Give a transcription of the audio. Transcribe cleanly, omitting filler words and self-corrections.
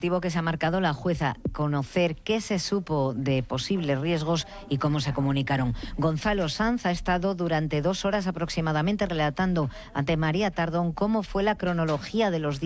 Que se ha marcado la jueza, conocer qué se supo de posibles riesgos y cómo se comunicaron. Gonzalo Sanz ha estado durante 2 horas aproximadamente relatando ante María Tardón cómo fue la cronología de los días